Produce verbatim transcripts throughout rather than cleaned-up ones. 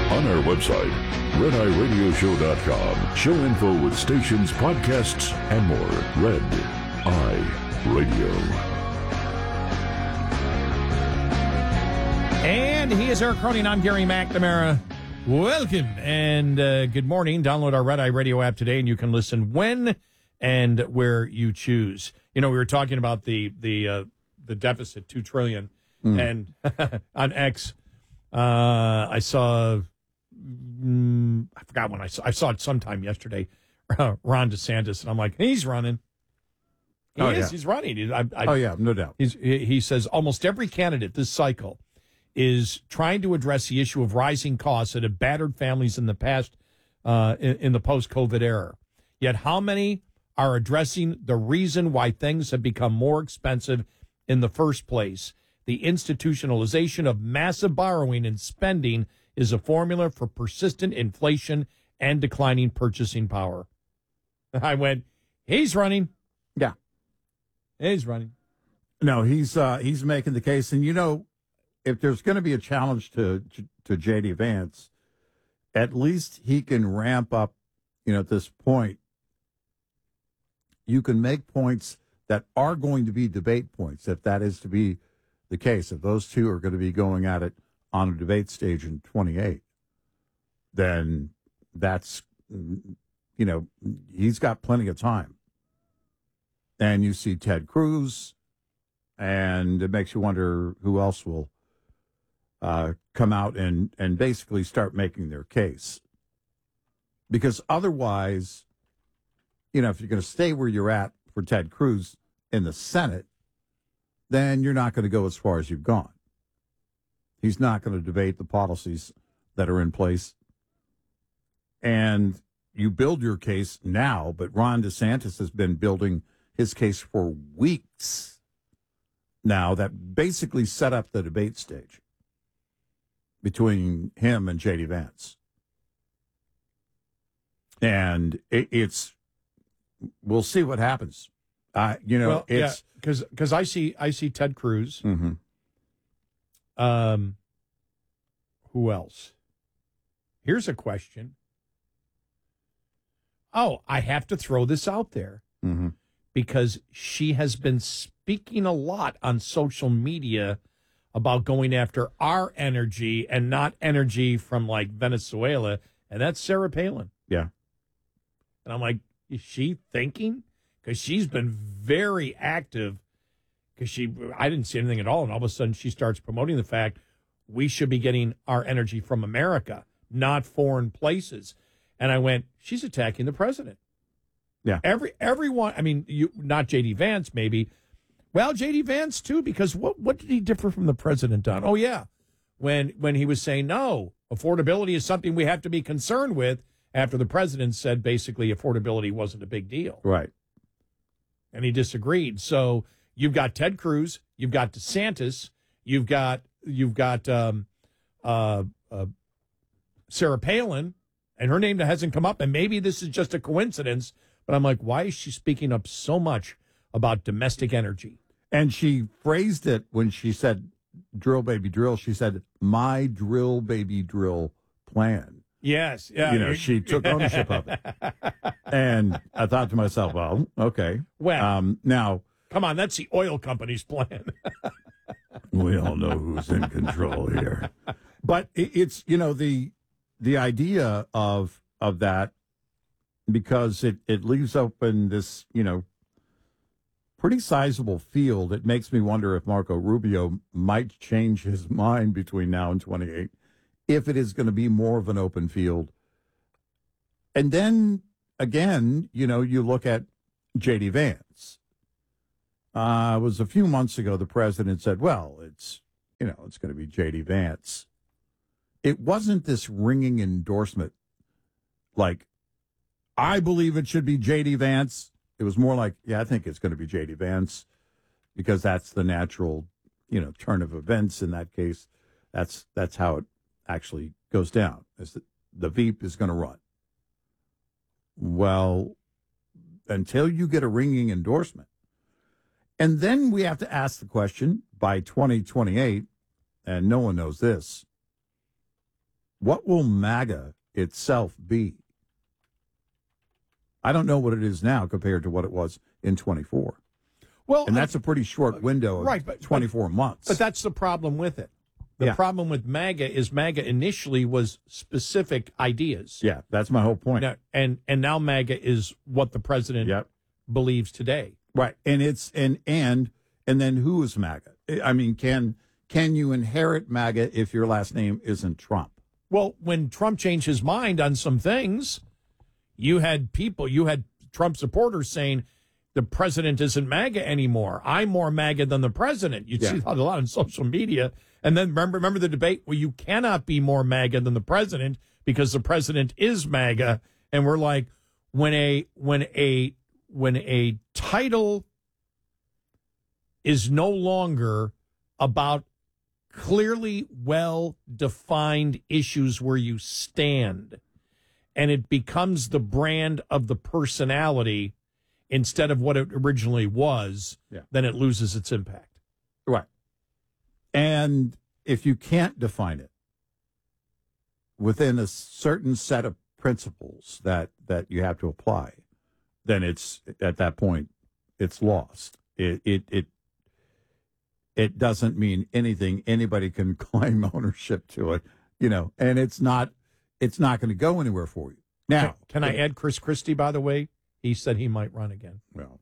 On our website, red eye radio show dot com. Show info with stations, podcasts, and more. Red Eye Radio. And he is Eric Cronin. I'm Gary McNamara. Welcome and uh, good morning. Download our Red Eye Radio app today, and you can listen when and where you choose. You know, we were talking about the the uh, the deficit, two trillion, mm. and on X, uh, I saw. Mm, I forgot when I saw. I saw it sometime yesterday. Uh, Ron DeSantis, and I'm like, he's running. He oh, is. yeah. He's running. I, I, oh yeah, no doubt. He's, he says almost every candidate this cycle is trying to address the issue of rising costs that have battered families in the past, uh, in, in the post-COVID era. Yet how many are addressing the reason why things have become more expensive in the first place? The institutionalization of massive borrowing and spending is a formula for persistent inflation and declining purchasing power. I went, he's running. Yeah. He's running. No, he's uh, he's making the case. And, you know, if there's going to be a challenge to to J D. Vance, at least he can ramp up, you know, at this point. You can make points that are going to be debate points, if that is to be the case. If those two are going to be going at it on a debate stage in twenty-eight, then that's, you know, he's got plenty of time. And you see Ted Cruz, and it makes you wonder who else will Uh, come out and, and basically start making their case. Because otherwise, you know, if you're going to stay where you're at for Ted Cruz in the Senate, then you're not going to go as far as you've gone. He's not going to debate the policies that are in place. And you build your case now, but Ron DeSantis has been building his case for weeks now that basically set up the debate stage between him and J D. Vance. And it, it's, we'll see what happens. Uh, you know, well, it's because yeah, because I see I see Ted Cruz. Mm-hmm. Um, who else? Here's a question. Oh, I have to throw this out there mm-hmm. because she has been speaking a lot on social media about going after our energy and not energy from like Venezuela, and that's Sarah Palin. Yeah. And I'm like, is she thinking? Because she's been very active. Because she, I didn't see anything at all, and all of a sudden she starts promoting the fact we should be getting our energy from America, not foreign places. And I went, she's attacking the president. Yeah. Every everyone. I mean, you not J D. Vance, maybe. Well, J D. Vance, too, because what, what did he differ from the president on? Oh, yeah, when when he was saying, no, affordability is something we have to be concerned with, after the president said basically affordability wasn't a big deal. Right. And he disagreed. So you've got Ted Cruz, you've got DeSantis, you've got you've got um, uh, uh, Sarah Palin, and her name hasn't come up, and maybe this is just a coincidence, but I'm like, why is she speaking up so much about domestic energy? And she phrased it when she said drill, baby, drill. She said, my drill, baby, drill plan. Yes. Yeah. You know, she took ownership of it. And I thought to myself, well, okay. Well, um, now, come on, that's the oil company's plan. we all know who's in control here. But it, it's, you know, the the idea of of that, because it, it leaves open this, you know, pretty sizable field. It makes me wonder if Marco Rubio might change his mind between now and twenty-eight, if it is going to be more of an open field. And then, again, you know, you look at J D. Vance. Uh, it was a few months ago the president said, well, it's, you know, it's going to be J D. Vance. It wasn't this ringing endorsement like, I believe it should be J D. Vance. It was more like, yeah, I think it's going to be J D. Vance, because that's the natural, you know, turn of events in that case. That's that's how it actually goes down. Is that the Veep is going to run. Well, until you get a ringing endorsement. And then we have to ask the question, by twenty twenty-eight, and no one knows this, what will MAGA itself be? I don't know what it is now compared to what it was in twenty-four. Well, and that's a pretty short window of right, but, twenty-four but, months. But that's the problem with it. The yeah. problem with MAGA is MAGA initially was specific ideas. Yeah, that's my whole point. Now, and and now MAGA is what the president yep. believes today. Right. And it's and and and then who is MAGA? I mean, can can you inherit MAGA if your last name isn't Trump? Well, when Trump changed his mind on some things, you had people, you had Trump supporters saying the president isn't MAGA anymore. I'm more MAGA than the president. You'd yeah. see that a lot on social media. And then remember, remember the debate? Well, you cannot be more MAGA than the president because the president is MAGA. And we're like, when a when a when a title is no longer about clearly well-defined issues where you stand, and it becomes the brand of the personality instead of what it originally was, yeah. then it loses its impact. Right. And if you can't define it within a certain set of principles that, that you have to apply, then it's, at that point, it's lost. It, it, it, it doesn't mean anything. Anybody can claim ownership to it, you know, and it's not, it's not going to go anywhere for you. Now, can, can I add Chris Christie, by the way? He said he might run again. Well,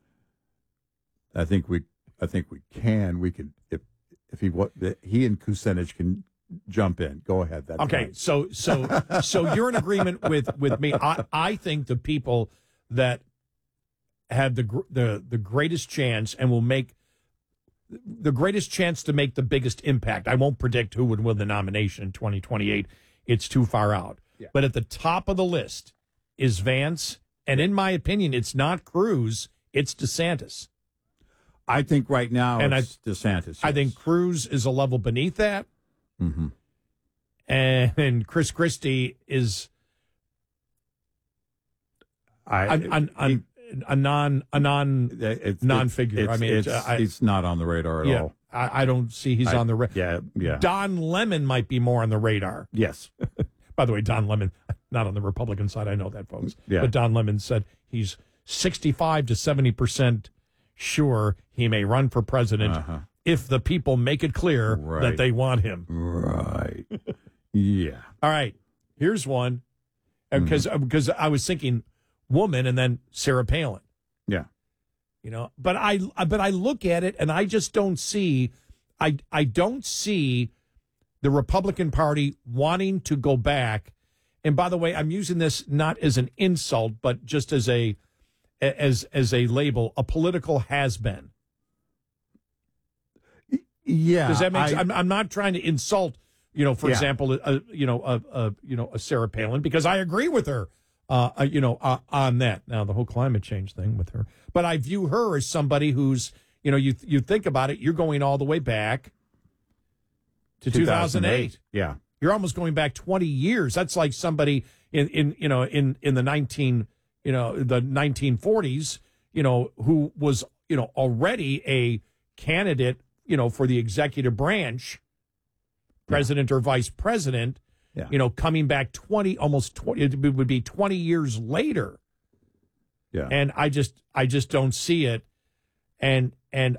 I think we, I think we can. We could, if if he what he and Kucinich can jump in. Go ahead. That's okay. Fine. So so so you're in agreement with with me. I I think the people that have the the the greatest chance and will make the greatest chance to make the biggest impact. I won't predict who would win the nomination in twenty twenty-eight. It's too far out. Yeah. But at the top of the list is Vance. And in my opinion, it's not Cruz, it's DeSantis. I think right now and it's I, DeSantis. Yes. I think Cruz is a level beneath that. Mm-hmm. And, and Chris Christie is I, a, a, a, a non a non it's, non-figure. It's, I mean, it's, I, it's not on the radar at yeah, all. I, I don't see he's I, on the radar. Yeah, yeah. Don Lemon might be more on the radar. Yes. By the way, Don Lemon, not on the Republican side, I know that, folks. Yeah. But Don Lemon said he's sixty-five to seventy percent sure he may run for president uh-huh. if the people make it clear right. that they want him. Right. Yeah. All right. Here's one. Because mm-hmm. because I was thinking woman and then Sarah Palin. Yeah. You know, but I but I look at it and I just don't see I I don't see the Republican Party wanting to go back. And by the way, I'm using this not as an insult, but just as a as as a label, a political has-been. Yeah, does that make I, sense? I'm, I'm not trying to insult, you know, for yeah. example, a, you know, a, a you know a Sarah Palin, because I agree with her, uh, uh, you know, uh, on that. Now the whole climate change thing with her, but I view her as somebody who's, you know, you you think about it, you're going all the way back to two thousand eight. Yeah. You're almost going back twenty years. That's like somebody in, in you know, in, in the nineteen, you know, the nineteen forties, you know, who was, you know, already a candidate, you know, for the executive branch, president yeah. or vice president, yeah. you know, coming back twenty, almost twenty, it would be twenty years later. Yeah. And I just, I just don't see it. And, and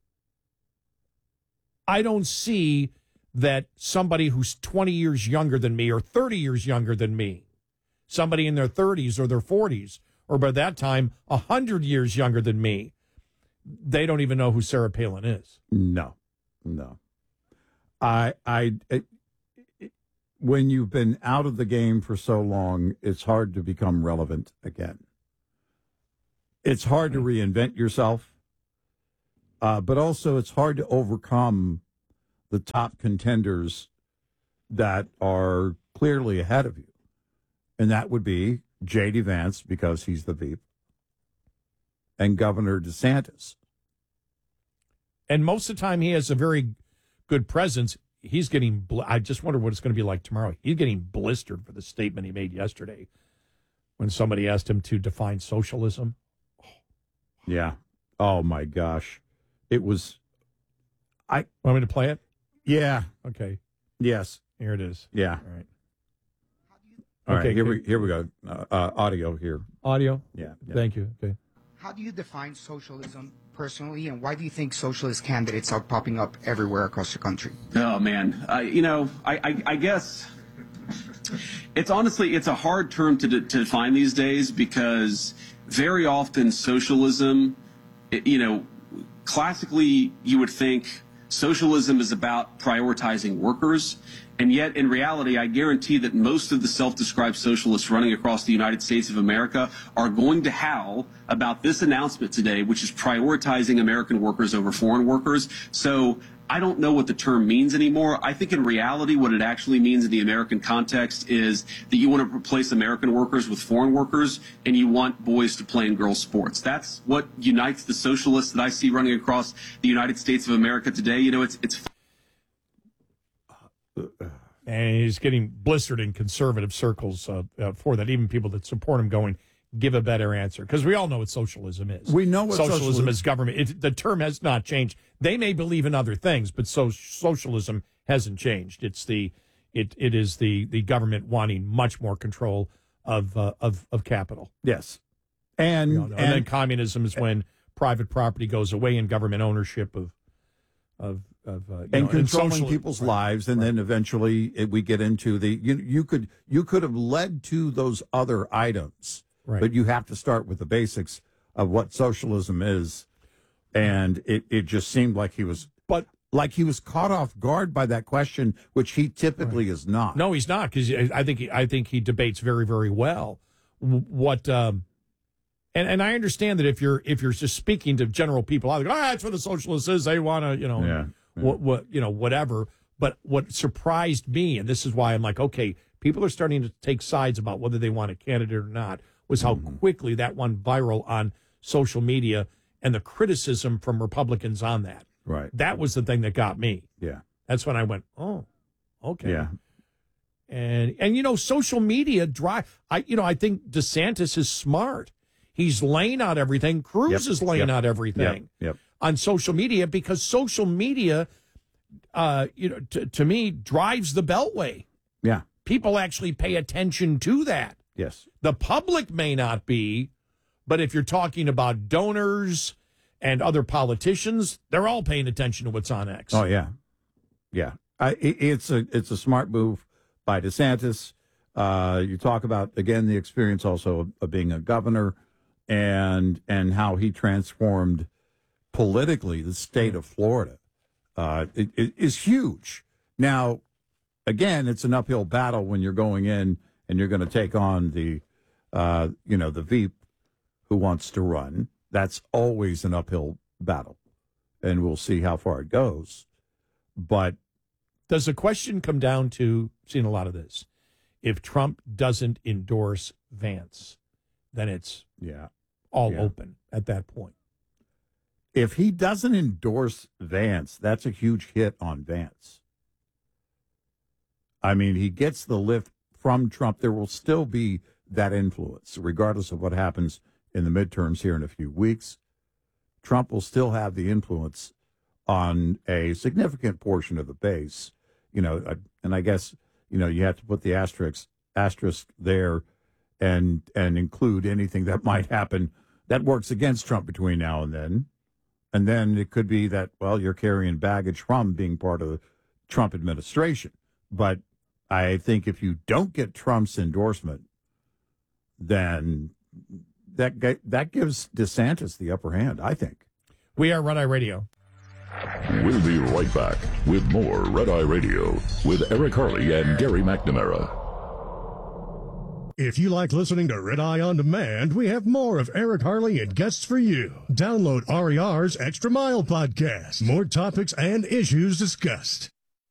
I don't see that somebody who's twenty years younger than me or thirty years younger than me, somebody in their thirties or their forties, or by that time, one hundred years younger than me, they don't even know who Sarah Palin is. No, no. I, I, it, it, when you've been out of the game for so long, it's hard to become relevant again. It's hard to reinvent yourself, uh, but also it's hard to overcome the top contenders that are clearly ahead of you. And that would be J D. Vance, because he's the Veep, and Governor DeSantis. And most of the time he has a very good presence. He's getting, bl- I just wonder what it's going to be like tomorrow. He's getting blistered for the statement he made yesterday when somebody asked him to define socialism. Yeah. Oh, my gosh. It was, I. Want me to play it? Yeah. Okay. Yes. Here it is. Yeah. All right. All Okay, right, here okay. we here we go. Uh, uh, audio here. Audio? Yeah, yeah. Thank you. Okay. How do you define socialism personally, and why do you think socialist candidates are popping up everywhere across the country? Oh man, I, you know, I, I, I guess it's honestly it's a hard term to, de- to define these days because very often socialism, it, you know, classically you would think socialism is about prioritizing workers. And yet, in reality, I guarantee that most of the self-described socialists running across the United States of America are going to howl about this announcement today, which is prioritizing American workers over foreign workers. So I don't know what the term means anymore. I think in reality, what it actually means in the American context is that you want to replace American workers with foreign workers, and you want boys to play in girls' sports. That's what unites the socialists that I see running across the United States of America today. You know, it's it's. And he's getting blistered in conservative circles uh, uh, for that. Even people that support him going, give a better answer. Because we all know what socialism is. We know what socialism, socialism is. Government. It, the term has not changed. They may believe in other things, but so socialism hasn't changed. It's the it it is the the government wanting much more control of uh, of of capital. Yes, and And, and, and then communism is when private property goes away and government ownership of of of uh, you and know, controlling social- people's right. lives, and Right. then eventually it, we get into the you you could you could have led to those other items, Right. but you have to start with the basics of what socialism is, and it, it just seemed like he was But like he was caught off guard by that question, which he typically is not. no, he's not, because I think he, I think he debates very, very well. What um, and and I understand that if you're if you're just speaking to general people, I go, ah, that's what the socialists is. They want to, you know, Yeah, yeah. what what you know, whatever. But what surprised me, and this is why I'm like, okay, people are starting to take sides about whether they want a candidate or not, was how Mm-hmm. quickly that went viral on social media and the criticism from Republicans on that. Right. That was the thing that got me. Yeah. That's when I went, oh, okay. Yeah. And and you know, social media drive. I you know, I think DeSantis is smart. He's laying out everything. Cruz Yep, is laying yep, out everything Yep. Yep. on social media because social media, uh, you know, t- to me drives the Beltway. Yeah. People actually pay attention to that. Yes. The public may not be, but if you're talking about donors and other politicians, they're all paying attention to what's on X. Oh yeah. Yeah. I, it, it's a it's a smart move by DeSantis. Uh, you talk about again the experience also of, of being a governor, and and how he transformed politically the state of Florida. Uh, it, it is huge. Now, again, it's an uphill battle when you're going in and you're going to take on the, uh, you know, the Veep who wants to run. That's always an uphill battle, and we'll see how far it goes. But Does the question come down to, seeing a lot of this, if Trump doesn't endorse Vance, then it's yeah, all Yeah. open at that point. if he doesn't endorse Vance, that's a huge hit on Vance. I mean, he gets the lift from Trump. There will still be that influence, regardless of what happens in the midterms here in a few weeks. Trump will still have the influence on a significant portion of the base. You know, uh, and I guess, you know, you have to put the asterisk asterisk there and and include anything that might happen that works against Trump between now and then. And then it could be that, well, you're carrying baggage from being part of the Trump administration. But I think if you don't get Trump's endorsement, then that ga- that gives DeSantis the upper hand, I think. We are Red Eye Radio. We'll be right back with more Red Eye Radio with Eric Harley and Gary McNamara. If you like listening to Red Eye On Demand, we have more of Eric Harley and guests for you. Download R E R's Extra Mile podcast. More topics and issues discussed.